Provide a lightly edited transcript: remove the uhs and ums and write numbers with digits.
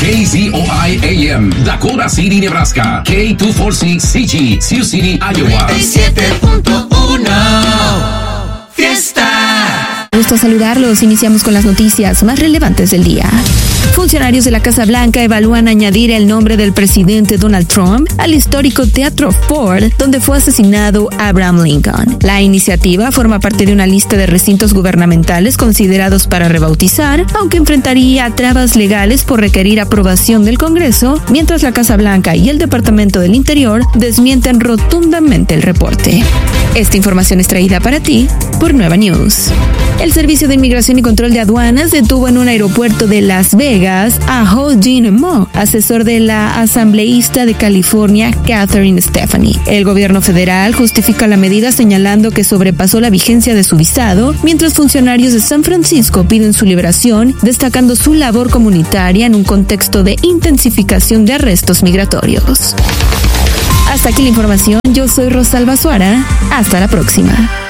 KZOI AM, Dakota City, Nebraska. K246CG, Sioux City, Iowa. 97.1 Fiesta. Gusto saludarlos. Iniciamos con las noticias más relevantes del día. Funcionarios de la Casa Blanca evalúan añadir el nombre del presidente Donald Trump al histórico Teatro Ford, donde fue asesinado Abraham Lincoln. La iniciativa forma parte de una lista de recintos gubernamentales considerados para rebautizar, aunque enfrentaría trabas legales por requerir aprobación del Congreso, mientras la Casa Blanca y el Departamento del Interior desmienten rotundamente el reporte. Esta información es traída para ti por Nueva News. El Servicio de Inmigración y Control de Aduanas detuvo en un aeropuerto de Las Vegas a Ho Jin Mo, asesor de la asambleísta de California, Catherine Stephanie. El gobierno federal justifica la medida señalando que sobrepasó la vigencia de su visado, mientras funcionarios de San Francisco piden su liberación, destacando su labor comunitaria en un contexto de intensificación de arrestos migratorios. Hasta aquí la información. Yo soy Rosalba Suara. Hasta la próxima.